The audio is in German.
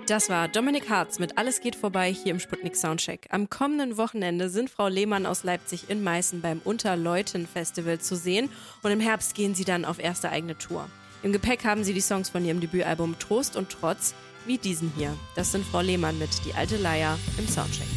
Das war Dominik Hartz mit Alles geht vorbei hier im Sputnik Soundcheck. Am kommenden Wochenende sind Frau Lehmann aus Leipzig in Meißen beim Unterleuten-Festival zu sehen und im Herbst gehen sie dann auf erste eigene Tour. Im Gepäck haben sie die Songs von ihrem Debütalbum Trost und Trotz, wie diesen hier. Das sind Frau Lehmann mit Die alte Leier im Soundcheck.